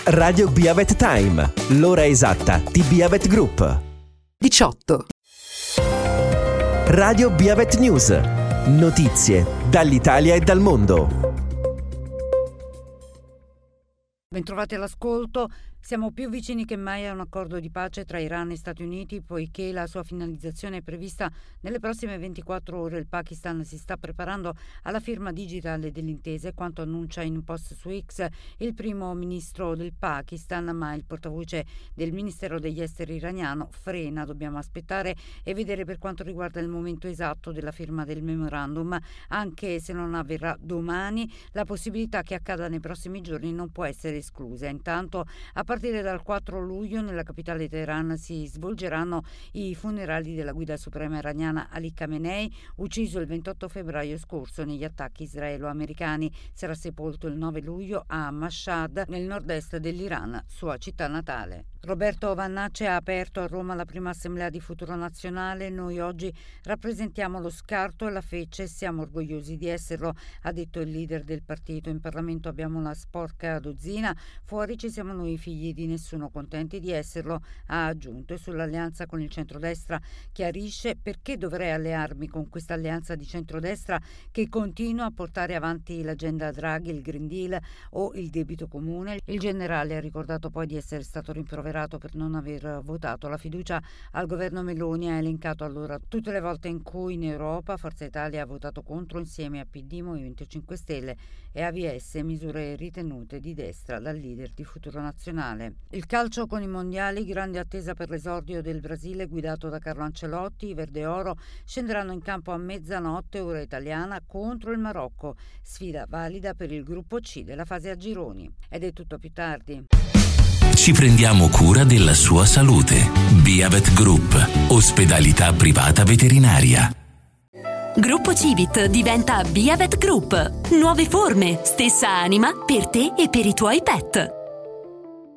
Radio Biavet Time, l'ora esatta di Biavet Group. 18. Radio Biavet News, notizie dall'Italia e dal mondo. Bentrovati all'ascolto. Siamo più vicini che mai a un accordo di pace tra Iran e Stati Uniti, poiché la sua finalizzazione è prevista nelle prossime 24 ore. Il Pakistan si sta preparando alla firma digitale dell'intesa, quanto annuncia in un post su X il primo ministro del Pakistan, ma il portavoce del Ministero degli Esteri iraniano frena. Dobbiamo aspettare e vedere per quanto riguarda il momento esatto della firma del memorandum, anche se non avverrà domani, la possibilità che accada nei prossimi giorni non può essere esclusa. Intanto, a partire dal 4 luglio nella capitale Teheran si svolgeranno i funerali della guida suprema iraniana Ali Khamenei, ucciso il 28 febbraio scorso negli attacchi israelo-americani. Sarà sepolto il 9 luglio a Mashhad, nel nord-est dell'Iran, sua città natale. Roberto Vannace ha aperto a Roma la prima assemblea di Futuro Nazionale. Noi oggi rappresentiamo lo scarto e la fece, siamo orgogliosi di esserlo, ha detto il leader del partito. In Parlamento abbiamo la sporca dozzina, fuori ci siamo noi figli di nessuno, contenti di esserlo, ha aggiunto. E sull'alleanza con il centrodestra chiarisce: perché dovrei allearmi con questa alleanza di centrodestra che continua a portare avanti l'agenda Draghi, il Green Deal o il debito comune. Il generale ha ricordato poi di essere stato rimproverato per non aver votato la fiducia al governo Meloni. Ha elencato allora tutte le volte in cui in Europa Forza Italia ha votato contro insieme a PD, Movimento 5 Stelle e AVS misure ritenute di destra dal leader di Futuro Nazionale. Il calcio con i mondiali, grande attesa per l'esordio del Brasile guidato da Carlo Ancelotti. I Verde Oro scenderanno in campo a mezzanotte ora italiana contro il Marocco, sfida valida per il gruppo C della fase a gironi. Ed è tutto, più tardi. Ci prendiamo cura della sua salute. Biavet Group, ospedalità privata veterinaria. Gruppo Civit diventa Biavet Group. Nuove forme, stessa anima per te e per i tuoi pet.